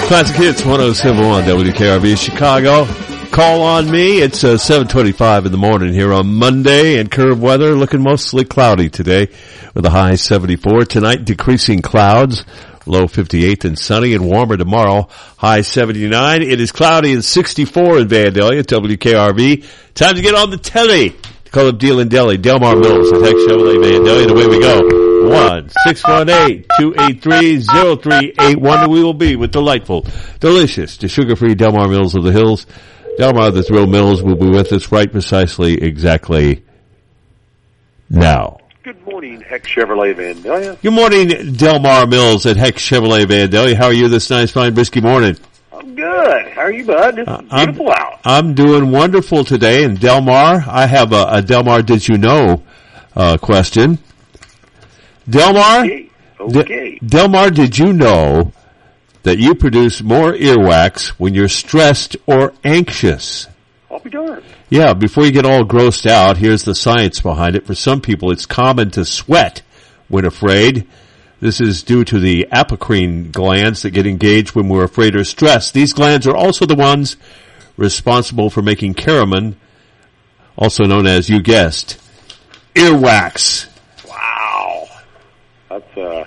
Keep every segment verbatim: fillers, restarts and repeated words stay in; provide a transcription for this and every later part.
Classic Hits one oh seven point one W K R B Chicago. Call on me. It's uh, seven twenty-five in the morning here on Monday, and curve weather looking mostly cloudy today with a high seventy-four. Tonight, decreasing clouds, low fifty-eight, and sunny and warmer tomorrow, high seventy-nine. It is cloudy and sixty-four in Vandalia, W K R B. Time to get on the telly. Call up Deal and Deli, Delmar Mills at Heck Chevrolet Vandalia, and away we go. one six one eight two eight three zero three eight one. We will be with delightful, delicious, the sugar-free Delmar Mills of the Hills. Delmar, the Thrill Mills, will be with us right precisely exactly now. Good morning, Heck Chevrolet Vandalia. Good morning, Delmar Mills at Heck Chevrolet Vandalia. How are you this nice, fine, brisky morning? I'm good. How are you, bud? It's uh, beautiful I'm, out. I'm doing wonderful today. And Delmar, I have a, a Delmar Did You Know uh, question. Delmar, okay. Okay. D- Delmar, did you know that you produce more earwax when you're stressed or anxious? I'll be darned. Yeah, before you get all grossed out, here's the science behind it. For some people, it's common to sweat when afraid. This is due to the apocrine glands that get engaged when we're afraid or stressed. These glands are also the ones responsible for making caramine, also known as, you guessed, earwax. Wow. That's, uh,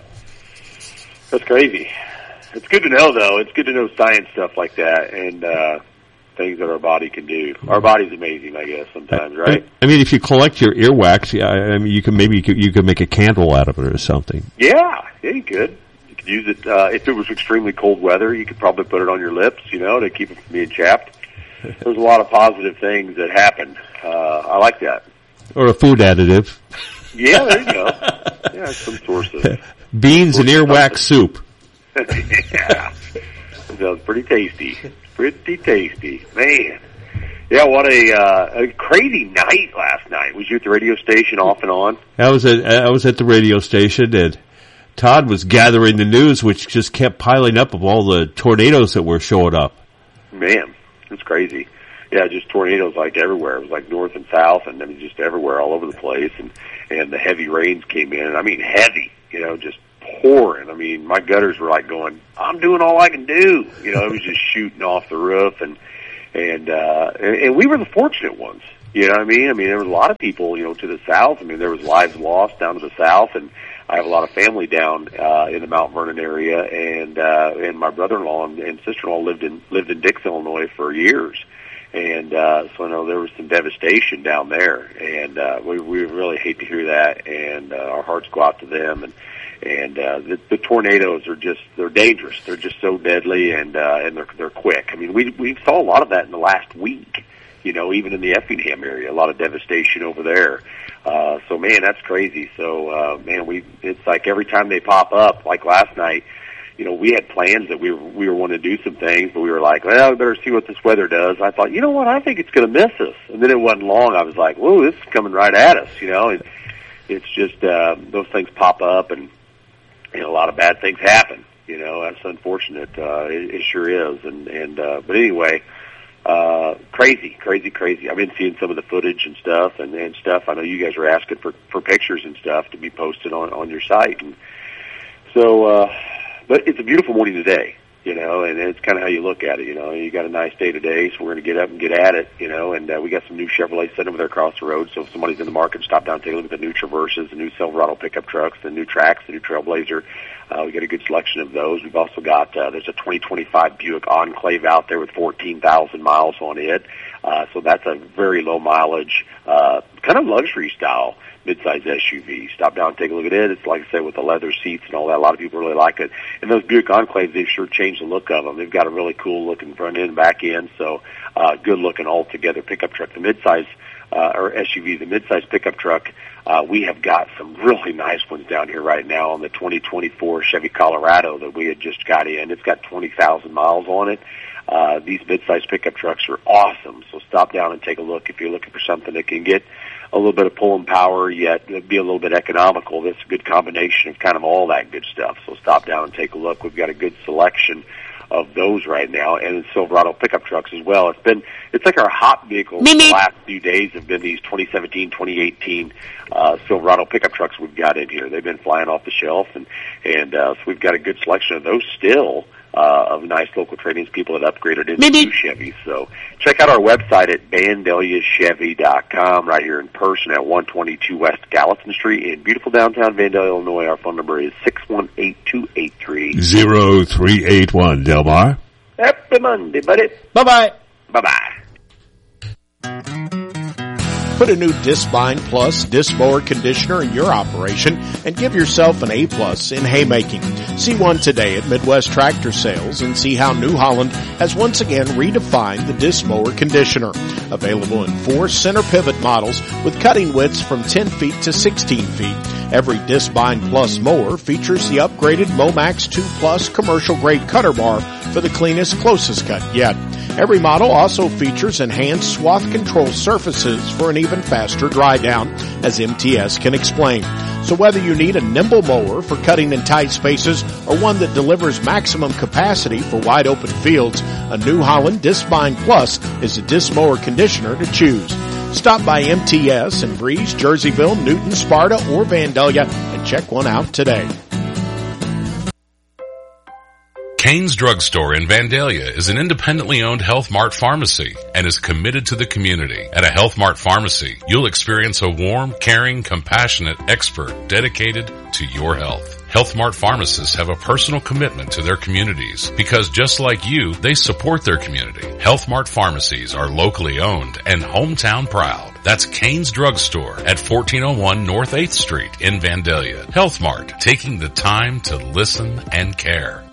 that's crazy. It's good to know, though. It's good to know science stuff like that and, uh, things that our body can do. Our body's amazing, I guess, sometimes, right? I mean, if you collect your earwax, yeah, I mean, you can maybe you could, you could make a candle out of it or something. Yeah, yeah, you could. You could use it, uh, if it was extremely cold weather, you could probably put it on your lips, you know, to keep it from being chapped. There's a lot of positive things that happen. Uh, I like that. Or a food additive. Yeah, there you go. Yeah, some source of... Beans and earwax soup. Yeah. That sounds pretty tasty. Pretty tasty. Man. Yeah, what a, uh, a crazy night last night. Was you at the radio station off and on? I was at, I was at the radio station, and Todd was gathering the news, which just kept piling up of all the tornadoes that were showing up. Man, it's crazy. Yeah, just tornadoes like everywhere. It was like north and south, and I mean just everywhere, all over the place. And, and the heavy rains came in. I mean, heavy, you know, just pouring. I mean, my gutters were like going, I'm doing all I can do. You know, it was just shooting off the roof, and and uh, and, and we were the fortunate ones. You know what I mean? I mean, there was a lot of people, you know, to the south. I mean, there was lives lost down to the south, and I have a lot of family down uh, in the Mount Vernon area, and uh, and my brother-in-law and, and sister-in-law lived in lived in Dix, Illinois, for years. And, uh, so I know there was some devastation down there, and, uh, we, we really hate to hear that, and, uh, our hearts go out to them, and, and, uh, the, the tornadoes are just, they're dangerous. They're just so deadly, and, uh, and they're, they're quick. I mean, we, we saw a lot of that in the last week, you know, even in the Effingham area, a lot of devastation over there. Uh, so man, that's crazy. So, uh, man, we, it's like every time they pop up, like last night, you know, we had plans that we were, we were wanting to do some things, but we were like, well, we better see what this weather does. I thought, you know what, I think it's going to miss us. And then it wasn't long. I was like, whoa, this is coming right at us, you know. And it's just, uh, those things pop up, and, you know, a lot of bad things happen. You know, that's unfortunate. Uh, it, it sure is. And, and, uh, but anyway, uh, crazy, crazy, crazy. I've been seeing some of the footage and stuff and, and stuff. I know you guys are asking for, for pictures and stuff to be posted on, on your site. And so, uh, but it's a beautiful morning today, you know, and it's kind of how you look at it, you know. You got a nice day today, so we're going to get up and get at it, you know, and uh, we got some new Chevrolet sitting over there across the road, so if somebody's in the market, stop down and take a look at the new Traverses, the new Silverado pickup trucks, the new Trax, the new Trailblazer. Uh, we got a good selection of those. We've also got, uh, there's a twenty twenty-five Buick Enclave out there with fourteen thousand miles on it, uh, so that's a very low mileage, uh, kind of luxury style mid-size S U V. Stop down and take a look at it. It's like I said, with the leather seats and all that. A lot of people really like it. And those Buick Enclaves, they've sure changed the look of them. They've got a really cool looking front end, back end, so uh, good looking altogether pickup truck. The mid-size uh, or S U V, the mid-size pickup truck, uh, we have got some really nice ones down here right now on the twenty twenty-four Chevy Colorado that we had just got in. It's got twenty thousand miles on it. Uh, these mid-size pickup trucks are awesome, so stop down and take a look if you're looking for something that can get a little bit of pulling power, yet be a little bit economical. That's a good combination of kind of all that good stuff. So stop down and take a look. We've got a good selection of those right now, and Silverado pickup trucks as well. It's been, it's like our hot vehicles the last few days have been these twenty seventeen, twenty eighteen uh, Silverado pickup trucks we've got in here. They've been flying off the shelf, and, and uh, so we've got a good selection of those still. uh, of nice local Trade-ins people that upgraded into Beep, beep. new Chevys. So check out our website at vandalia chevy dot com right here in person at one twenty-two West Gallatin Street in beautiful downtown Vandalia, Illinois. Our phone number is six one eight, two eight three, zero three eight one. Delmar? Happy Monday, buddy. Bye-bye. Bye-bye. Put a new Discbind Plus disc mower conditioner in your operation and give yourself an A plus in haymaking. See one today at Midwest Tractor Sales and see how New Holland has once again redefined the disc mower conditioner. Available in four center pivot models with cutting widths from ten feet to sixteen feet. Every Discbind Plus mower features the upgraded Momax two Plus commercial grade cutter bar for the cleanest, closest cut yet. Every model also features enhanced swath control surfaces for an even faster dry down, as M T S can explain. So whether you need a nimble mower for cutting in tight spaces or one that delivers maximum capacity for wide open fields, a New Holland Discbind Plus is a disc mower conditioner to choose. Stop by M T S in Breeze, Jerseyville, Newton, Sparta, or Vandalia and check one out today. Kane's Drug Store in Vandalia is an independently owned Health Mart pharmacy and is committed to the community. At a Health Mart pharmacy, you'll experience a warm, caring, compassionate expert dedicated to your health. Health Mart pharmacists have a personal commitment to their communities because just like you, they support their community. Health Mart pharmacies are locally owned and hometown proud. That's Kane's Drug Store at fourteen oh one North eighth Street in Vandalia. Health Mart, taking the time to listen and care.